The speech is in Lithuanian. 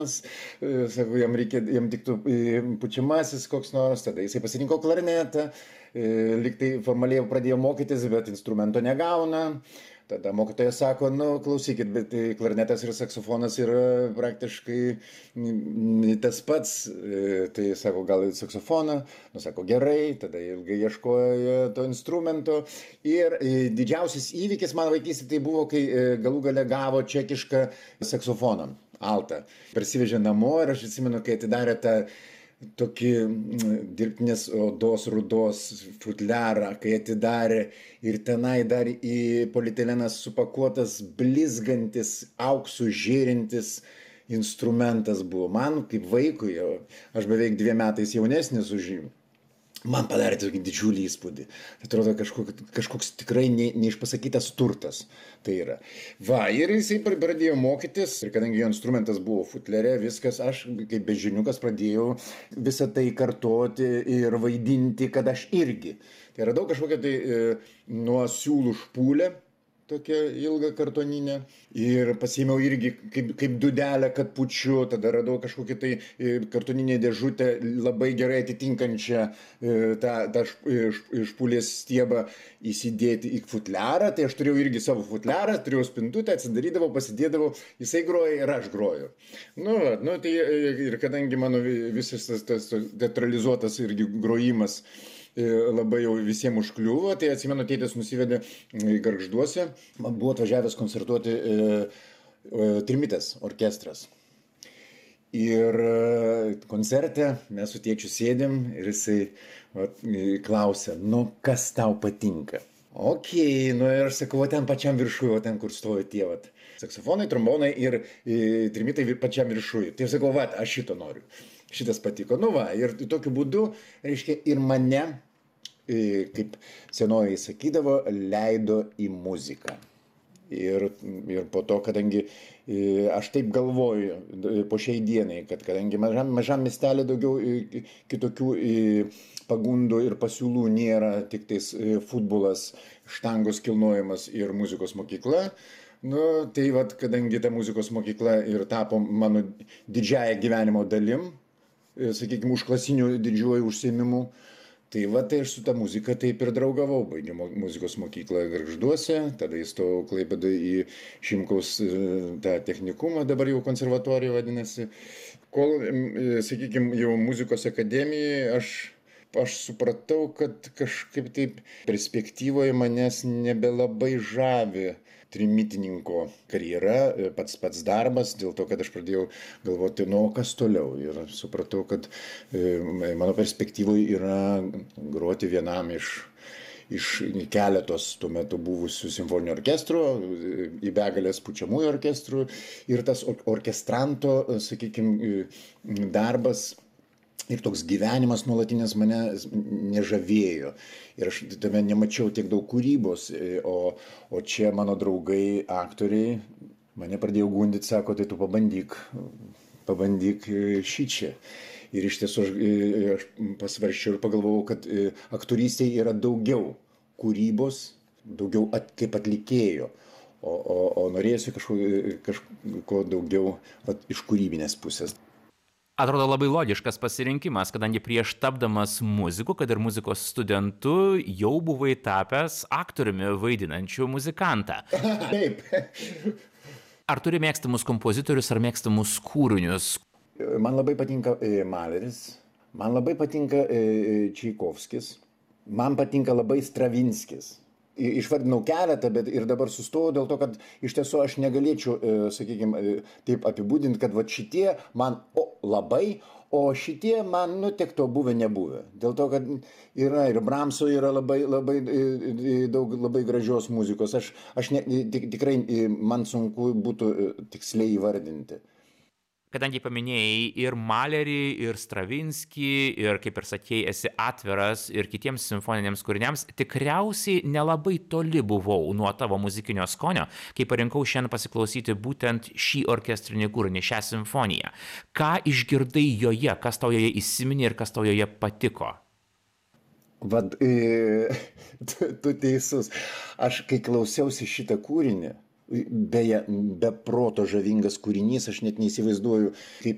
Sako, jam tiktų pučiamasis koks nors, tada jisai pasirinko klarnetą, lyg tai formaliai pradėjo mokytis, bet instrumento negauna. Tada mokytojas sako, klausykit, bet klarnetas ir saksofonas yra praktiškai tas pats. Tai sako, gal saksofoną, sako, gerai, tada ilgai ieškojo to instrumento. Ir didžiausias įvykis mano vaikystėje tai buvo, kai galų gale gavo čekišką saksofoną, altą. Parsivežė namo ir aš atsimenu, kai atidarė tą tokį dirbtinės odos rudos futliarą, kai atidarė ir tenai dar į polietileną supakuotas blizgantis, auksų žėrintis instrumentas buvo. Man kaip vaikui, aš beveik 2 metais jaunesnis už jį, man padarė tokį didžiulį įspūdį. Atrodo kažkoks tikrai neišpasakytas turtas tai yra. Va, ir jisai pradėjo mokytis, ir kadangi jo instrumentas buvo futliare, viskas, aš kaip bežiniukas pradėjau visą tai kartoti ir vaidinti, kad aš irgi. Tai radau kažkokią tai nuo siūlų špūlę, tokia ilga kartoninė, ir pasiėmiau irgi kaip dudelę, kad pučiu, tada radau kažkokią tai kartoninę dėžutę labai gerai atitinkančią tą špūlės stiebą įsidėti į futliarą, tai aš turėjau irgi savo futliarą, turėjau spintutę, atsidarydavau, pasidėdavau, jisai groja ir aš groju. Tai ir kadangi mano visas tas teatralizuotas irgi grojimas labai jau visiems užkliuvo, tai atsimenu, tėtis nusivedė Gargžduose, man buvo atvažiavęs koncertuoti Trimitės orkestras. Ir koncerte mes su tėčiu sėdėm ir jisai klausė, kas tau patinka? Ir aš sakau, ten pačiam viršui, ten kur stovi tie saksofonai, trombonai ir trimitai pačiam viršui. Tai aš sakau, aš šito noriu. Šitas patiko. Ir tokiu būdu, reiškia, ir mane, kaip senoji sakydavo, leido į muziką. Ir po to, kadangi aš taip galvoju po šiai dienai, kad kadangi mažam miestelį daugiau kitokių pagundų ir pasiūlų nėra, tik tais futbolas, štangos kilnojimas ir muzikos mokykla, tai kadangi ta muzikos mokykla ir tapo mano didžiąją gyvenimo dalim, sakykime, užklasinių didžiuoju užsiėmimu, tai aš su ta muzika taip ir draugavau, baigiau muzikos mokyklą Gargžduose, tada įstojau Klaipėdoje į Šimkaus tą technikumą, dabar jau konservatorija vadinasi. Kol, sakykime, jau muzikos akademijoje aš supratau, kad kažkaip taip perspektyvoje manęs nebelabai žavi trimitininko karjera, pats darbas, dėl to, kad aš pradėjau galvoti, kas toliau. Ir supratau, kad mano perspektyvoje yra groti vienam iš keletos tuo metu buvusių simfoninio orkestrų, į begalės pučiamųjų orkestrų, ir tas orkestranto, sakykime, darbas ir toks gyvenimas nuolatinis mane nežavėjo. Ir aš tame nemačiau tiek daug kūrybos, o čia mano draugai, aktoriai, mane pradėjo gundyti, sako, tai tu pabandyk šičia. Ir iš tiesų aš pasvarsčiau ir pagalvojau, kad aktorystėje yra daugiau kūrybos, daugiau kaip atlikėjo, o norėsiu kažko daugiau iš kūrybinės pusės. Atrodo labai logiškas pasirinkimas, kadangi prieš tapdamas muziku, kad ir muzikos studentu, jau buvai tapęs aktoriumi vaidinančiu muzikantą. Taip. Ar turi mėgstamus kompozitorius ar mėgstamus kūrinius? Man labai patinka Maleris, man labai patinka Čaikovskis, man patinka labai Stravinskis. Išvardinau keletą, bet ir dabar sustojau dėl to, kad iš tiesų aš negalėčiau, sakykime, taip apibūdinti, kad šitie man labai, o šitie man tiek to buvę nebuvę. Dėl to, kad yra ir Bramso yra labai daug labai gražios muzikos. Tikrai man sunku būtų tiksliai įvardinti. Kadangi paminėjai ir Malerį, ir Stravinskį, ir, kaip ir sakėjai, esi atviras ir kitiems simfoniniams kūriniams, tikriausiai nelabai toli buvau nuo tavo muzikinio skonio, kai parinkau šiandien pasiklausyti būtent šį orkestrinį kūrinį, šią simfoniją. Ką išgirdai joje, kas tau joje įsiminė ir kas tau joje patiko? Tu teisus. Aš, kai klausiausi šitą kūrinį, beje, be proto žavingas kūrinys, aš net neįsivaizduoju, kaip